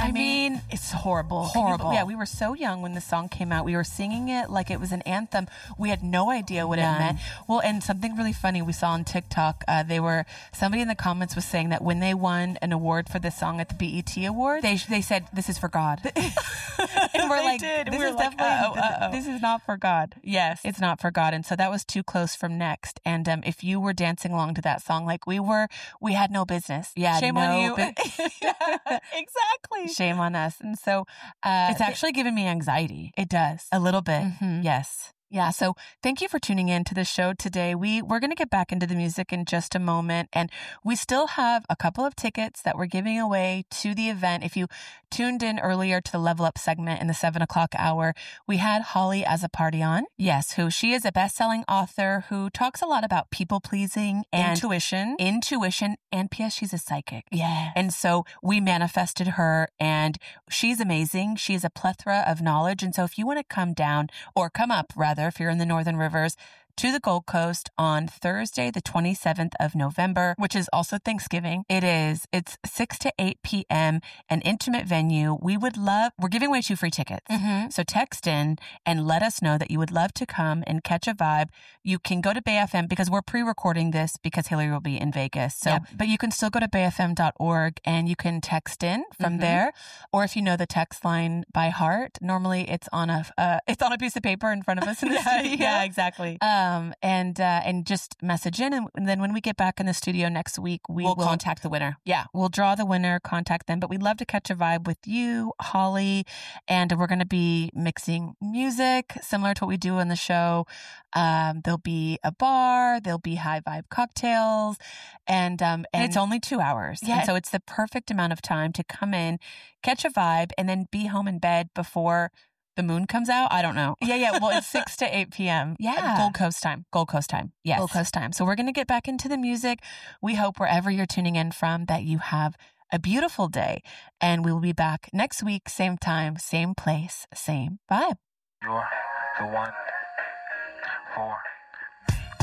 I mean, it's horrible. Horrible. Yeah, we were so young when the song came out. We were singing it like it was an anthem. We had no idea what it meant. Well, and something really funny we saw on TikTok, somebody in the comments was saying that when they won an award for this song at the BET Awards, they said, this is for God. And we're like, this is not for God. Yes. It's not for God. And so that was Too Close from Next. And if you were dancing along to that song like we were, we had no business. Yeah, Shame on you. Exactly. Shame on us. And so it's actually given me anxiety. It does. A little bit. Mm-hmm. Yes. Yeah. So thank you for tuning in to the show today. We're going to get back into the music in just a moment. And we still have a couple of tickets that we're giving away to the event. If you tuned in earlier to the Level Up segment in the 7:00 hour, we had Holly as a party on. Yes. She is a best-selling author who talks a lot about people pleasing and intuition. And P.S. she's a psychic. Yeah. And so we manifested her and she's amazing. She has a plethora of knowledge. And so if you want to come up if you're in the Northern Rivers, to the Gold Coast on Thursday, the 27th of November, which is also Thanksgiving. It's 6 to 8 p.m., an intimate venue. We're giving away 2 free tickets. Mm-hmm. So text in and let us know that you would love to come and catch a vibe. You can go to BayFM because we're pre-recording this because Hillary will be in Vegas. So, But you can still go to bayfm.org and you can text in from there. Or if you know the text line by heart, normally it's on a piece of paper in front of us in the studio. Yeah, exactly. And just message in. And then when we get back in the studio next week, we'll contact the winner. Yeah. We'll draw the winner, contact them, but we'd love to catch a vibe with you, Holly. And we're going to be mixing music similar to what we do on the show. There'll be a bar, there'll be high vibe cocktails and it's only 2 hours. Yeah. And so it's the perfect amount of time to come in, catch a vibe and then be home in bed before the moon comes out. I don't know. Yeah. Well, it's 6 to 8 p.m. Yeah. Gold Coast time. Yes. Gold Coast time. So we're going to get back into the music. We hope wherever you're tuning in from that you have a beautiful day. And we will be back next week, same time, same place, same vibe. You're the one for